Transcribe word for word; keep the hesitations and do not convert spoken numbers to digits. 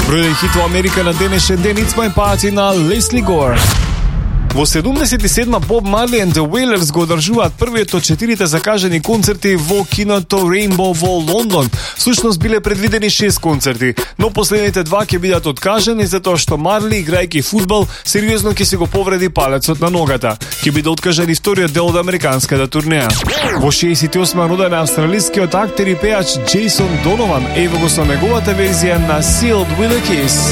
Бројни хит во Америка на денешен ден It's My Party на Лесли Гор. Во седумдесет и седма Боб Марли and the Wailers го одржуваат првиот од четирите закажани концерти во киното Rainbow во Лондон. Всушност биле предвидени шест концерти, но последните два ќе бидат откажани затоа што Марли, играјќи фудбал, сериозно ќе си го повреди палецот на ногата. Ќе биде откажан и вториот дел од американската турнеја. Во шеесет и осма роден австралискиот актер и пеач Джейсон Донован, ево го со неговата верзија на Sealed with a Kiss.